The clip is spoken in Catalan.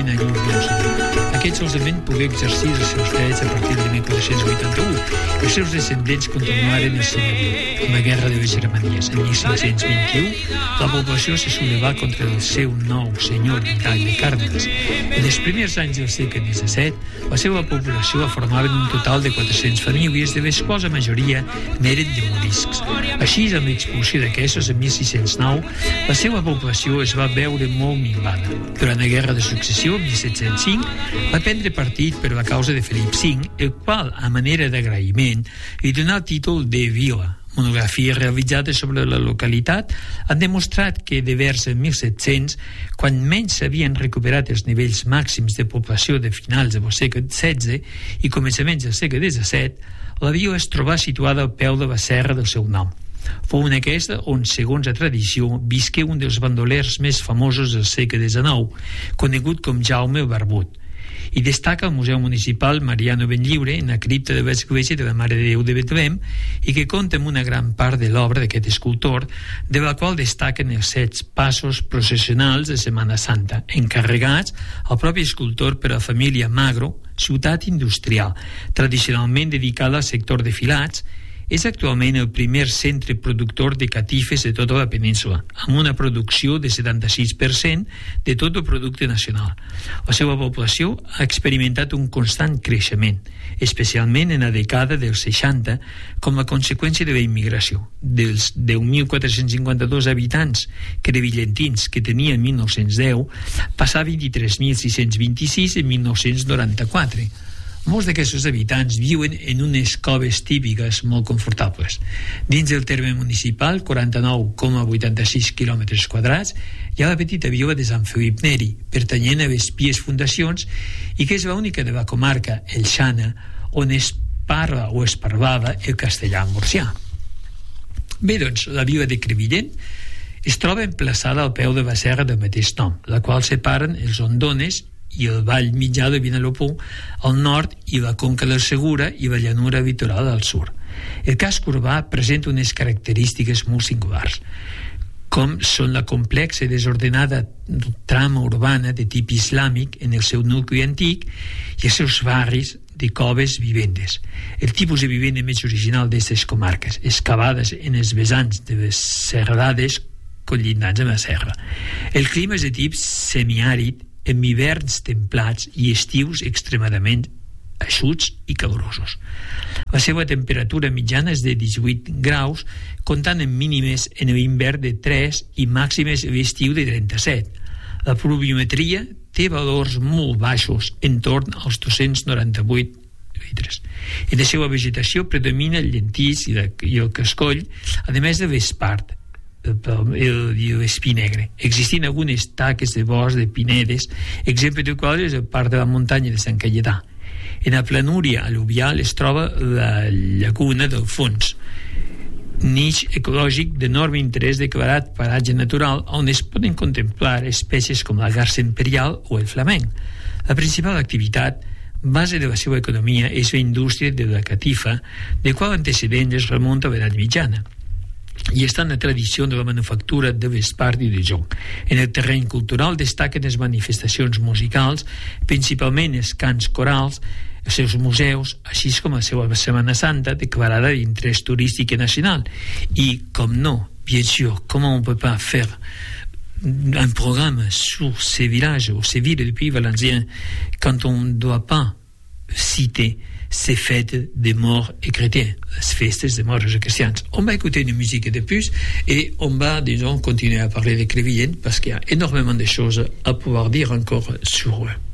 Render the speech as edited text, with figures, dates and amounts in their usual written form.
Crevillent a llur llocs. Aquest solament pogué exercir els seus drets a partir de 1481 i els seus descendents continuaren el senyoriu amb la Guerra de les Germanies. En 1521, la població se sollevà contra el seu nou senyor Vidal de Cárdenas. En els primers anys del segle XVII, la seva població formava un total de 400 famílies, de les quals la majoria n'eren de moriscs. Així, amb l'expulsió d'aquestos en 1609, la seva població es va veure molt minvada. Durant la Guerra de Successió, en 1705, va prendre partit per la causa de Felip V, el qual, a manera d'agraïment, li donà el títol de vila. Monografies realitzades sobre la localitat han demostrat que de vers en 1700, quan menys s'havien recuperat els nivells màxims de població de finals del segle XVI i començaments del segle XVII, la vila es trobà situada al peu de la serra del seu nom. Fou en aquesta on, segons la tradició, visqué un dels bandolers més famosos del segle XIX, conegut com Jaume el Barbut. I destaca el Museu Municipal Mariano Benlliure en la cripta de l'església de la Mare de Déu de Betlem i que compta amb una gran part de l'obra d'aquest escultor, de la qual destaquen els 7 passos processionals de Setmana Santa, encarregats al propi escultor per a la família Magro, ciutat industrial, tradicionalment dedicada al sector de filats. És actualment el primer centre productor de catifes de tota la península, amb una producció de 76% de tot el producte nacional. La seva població ha experimentat un constant creixement, especialment en la dècada dels 60, com a conseqüència de la immigració. Dels 10.452 habitants crevillentins que tenia en 1910, passà a 23.626 en 1994. Molts d'aquests habitants viuen en unes coves típiques molt confortables. Dins del terme municipal, 49,86 quilòmetres quadrats, hi ha la petita vila de Sant Felip Neri, pertanyent a les Pies Fundacions, i que és l'única de la comarca, el Xana, on es parla o es parlava el castellà murcià. Bé, doncs, la vila de Crevillent es troba emplaçada al peu de la serra del mateix nom, la qual separen els Ondones i el vall mitjà de Vinalopó al nord i la conca del Segura i la llanura litoral al sud. El casc urbà presenta unes característiques molt singulars, com són la complexa i desordenada trama urbana de tipus islàmic en el seu nucli antic i els seus barris de coves vivendes. El tipus de vivenda més original d'aquestes comarques, excavades en els vessants de les serralades collindants amb la serra. El clima és de tipus semiàrid, amb hiverns templats i estius extremadament eixuts i calorosos. La seva temperatura mitjana és de 18 graus, comptant amb mínimes en l'hivern de 3 i màximes a l'estiu de 37. La pluviometria té valors molt baixos, en torn als 298 litres. En la seva vegetació predomina el llentís i el cascoll, a més de l'espart, l'espí negre. Existint algunes taques de bosc de pinedes, exemple del qual és el parc de la muntanya de Sant Cayetà. En la planúria al·luvial es troba la llaguna del Fons, niche ecològic d'enorme interès declarat paratge natural on es poden contemplar espècies com la garsa imperial o el flamenc. La principal activitat base de la seva economia és la indústria de la catifa, de qual antecedent es remunta a l'edat mitjana, i està en la tradició de la manufactura de l'espart i de jonc. En el terreny cultural destaquen les manifestacions musicals, principalment els cants corals, els seus museus, així com la seva Setmana Santa, declarada d'interès turístic nacional. I, com no, bien sûr, comment on peut pas faire un programme sur ces villages ou ces villes du pays valencien quand on ne doit pas citer ces fêtes de morts et chrétiens, les festes de morts et chrétiens. On va écouter une musique de plus et on va, disons, continuer à parler de Crevillent parce qu'il y a énormément de choses à pouvoir dire encore sur eux.